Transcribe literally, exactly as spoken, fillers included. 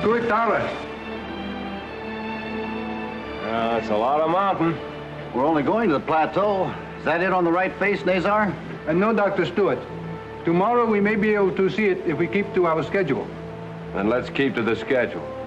Stuart Dollar. Uh, that's a lot of mountain. We're only going to the plateau. Is that it on the right face, Nazar? And no, Doctor Stewart. Tomorrow we may be able to see it if we keep to our schedule. Then let's keep to the schedule.